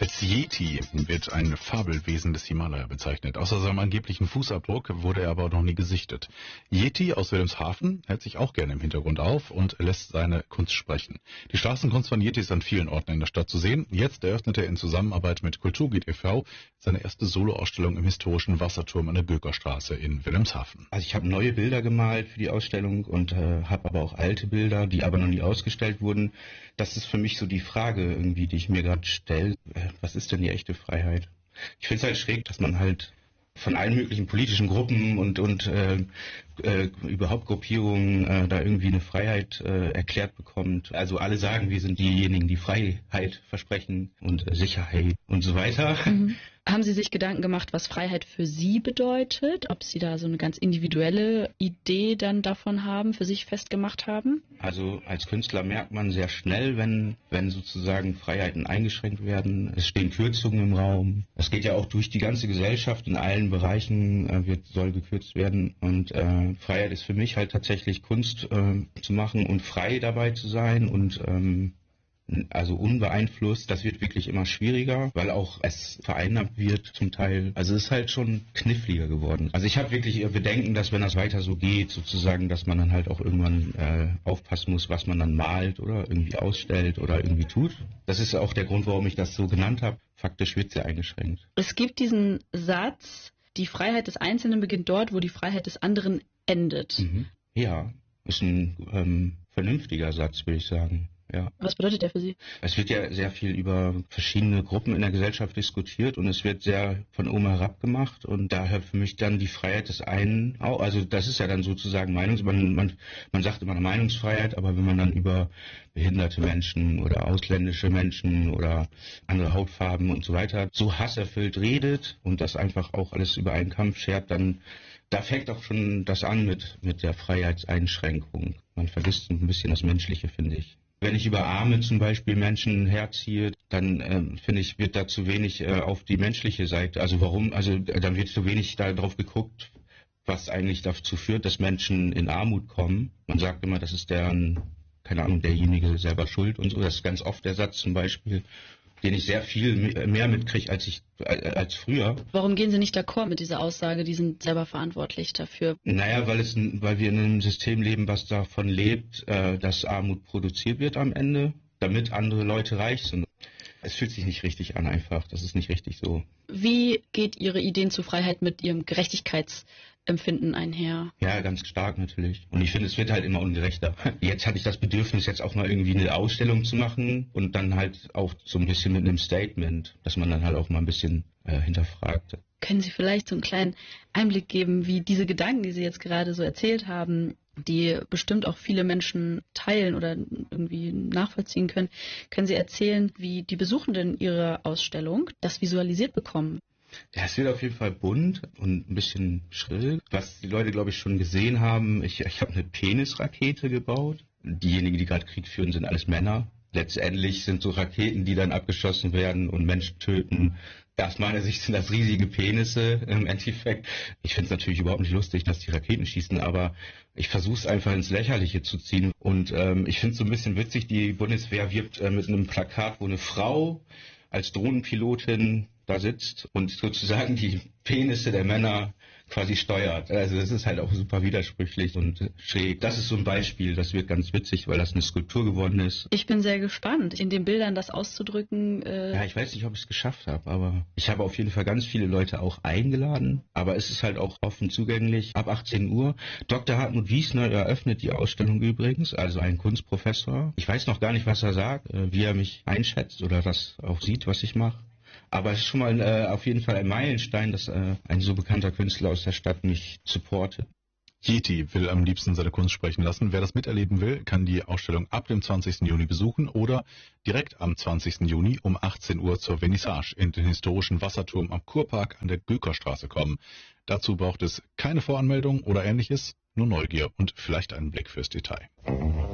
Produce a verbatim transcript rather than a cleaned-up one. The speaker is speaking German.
Als Yeti wird ein Fabelwesen des Himalaya bezeichnet. Außer seinem angeblichen Fußabdruck wurde er aber noch nie gesichtet. Yeti aus Wilhelmshaven hält sich auch gerne im Hintergrund auf und lässt seine Kunst sprechen. Die Straßenkunst von Yeti ist an vielen Orten in der Stadt zu sehen. Jetzt eröffnet er in Zusammenarbeit mit Kulturgut e V seine erste Soloausstellung im historischen Wasserturm an der Bökerstraße in Wilhelmshaven. Also ich habe neue Bilder gemalt für die Ausstellung und äh, habe aber auch alte Bilder, die aber noch nie ausgestellt wurden. Das ist für mich so die Frage irgendwie, die ich mir gerade stelle. Was ist denn die echte Freiheit? Ich finde es halt schräg, dass man halt von allen möglichen politischen Gruppen und, und äh, äh, überhaupt Gruppierungen äh, da irgendwie eine Freiheit äh, erklärt bekommt. Also alle sagen, wir sind diejenigen, die Freiheit versprechen und äh, Sicherheit und so weiter. Mhm. Haben Sie sich Gedanken gemacht, was Freiheit für Sie bedeutet? Ob Sie da so eine ganz individuelle Idee dann davon haben, für sich festgemacht haben? Also als Künstler merkt man sehr schnell, wenn, wenn sozusagen Freiheiten eingeschränkt werden. Es stehen Kürzungen im Raum. Es geht ja auch durch die ganze Gesellschaft, in allen Bereichen äh, wird, soll gekürzt werden. Und äh, Freiheit ist für mich halt tatsächlich Kunst äh, zu machen und frei dabei zu sein und ähm, also unbeeinflusst, das wird wirklich immer schwieriger, weil auch es vereinnahmt wird zum Teil. Also es ist halt schon kniffliger geworden. Also ich habe wirklich Bedenken, dass wenn das weiter so geht, sozusagen, dass man dann halt auch irgendwann äh, aufpassen muss, was man dann malt oder irgendwie ausstellt oder irgendwie tut. Das ist auch der Grund, warum ich das so genannt habe. Faktisch wird sie eingeschränkt. Es gibt diesen Satz, die Freiheit des Einzelnen beginnt dort, wo die Freiheit des anderen endet. Mhm. Ja, ist ein ähm, vernünftiger Satz, würde ich sagen. Ja. Was bedeutet der für Sie? Es wird ja sehr viel über verschiedene Gruppen in der Gesellschaft diskutiert und es wird sehr von oben herab gemacht und da hört für mich dann die Freiheit des einen auch, also das ist ja dann sozusagen Meinungs, man, man, man sagt immer Meinungsfreiheit, aber wenn man dann über behinderte Menschen oder ausländische Menschen oder andere Hautfarben und so weiter so hasserfüllt redet und das einfach auch alles über einen Kampf schert, dann da fängt auch schon das an mit, mit der Freiheitseinschränkung. Man vergisst ein bisschen das Menschliche, finde ich. Wenn ich über Arme zum Beispiel Menschen herziehe, dann äh, finde ich, wird da zu wenig äh, auf die menschliche Seite. Also warum? Also äh, dann wird zu wenig darauf geguckt, was eigentlich dazu führt, dass Menschen in Armut kommen. Man sagt immer, das ist deren, keine Ahnung, derjenige selber schuld und so. Das ist ganz oft der Satz zum Beispiel, den ich sehr viel mehr mitkriege als ich als früher. Warum gehen Sie nicht d'accord mit dieser Aussage, die sind selber verantwortlich dafür? Naja, weil es, weil wir in einem System leben, was davon lebt, dass Armut produziert wird am Ende, damit andere Leute reich sind. Es fühlt sich nicht richtig an einfach, das ist nicht richtig so. Wie geht Ihre Ideen zu Freiheit mit Ihrem Gerechtigkeitsempfinden einher? Ja, ganz stark natürlich. Und ich finde, es wird halt immer ungerechter. Jetzt hatte ich das Bedürfnis, jetzt auch mal irgendwie eine Ausstellung zu machen und dann halt auch so ein bisschen mit einem Statement, dass man dann halt auch mal ein bisschen äh, hinterfragt. Können Sie vielleicht so einen kleinen Einblick geben, wie diese Gedanken, die Sie jetzt gerade so erzählt haben, die bestimmt auch viele Menschen teilen oder irgendwie nachvollziehen können, können Sie erzählen, wie die Besuchenden Ihrer Ausstellung das visualisiert bekommen? Ja, es wird auf jeden Fall bunt und ein bisschen schrill. Was die Leute, glaube ich, schon gesehen haben, ich, ich habe eine Penisrakete gebaut. Diejenigen, die gerade Krieg führen, sind alles Männer. Letztendlich sind so Raketen, die dann abgeschossen werden und Menschen töten. Aus meiner Sicht sind das riesige Penisse im Endeffekt. Ich finde es natürlich überhaupt nicht lustig, dass die Raketen schießen, aber ich versuche es einfach ins Lächerliche zu ziehen. Und ähm, ich finde es so ein bisschen witzig, die Bundeswehr wirbt äh, mit einem Plakat, wo eine Frau als Drohnenpilotin da sitzt und sozusagen die Penisse der Männer quasi steuert. Also das ist halt auch super widersprüchlich und schräg. Das ist so ein Beispiel, das wird ganz witzig, weil das eine Skulptur geworden ist. Ich bin sehr gespannt, in den Bildern das auszudrücken. Äh ja, ich weiß nicht, ob ich es geschafft habe, aber ich habe auf jeden Fall ganz viele Leute auch eingeladen. Aber es ist halt auch offen zugänglich ab achtzehn Uhr. Doktor Hartmut Wiesner eröffnet die Ausstellung übrigens, also ein Kunstprofessor. Ich weiß noch gar nicht, was er sagt, wie er mich einschätzt oder das auch sieht, was ich mache. Aber es ist schon mal äh, auf jeden Fall ein Meilenstein, dass äh, ein so bekannter Künstler aus der Stadt mich supportet. Yeti will am liebsten seine Kunst sprechen lassen. Wer das miterleben will, kann die Ausstellung ab dem zwanzigsten Juni besuchen oder direkt am zwanzigsten Juni um achtzehn Uhr zur Vernissage in den historischen Wasserturm am Kurpark an der Bökerstraße kommen. Dazu braucht es keine Voranmeldung oder ähnliches, nur Neugier und vielleicht einen Blick fürs Detail.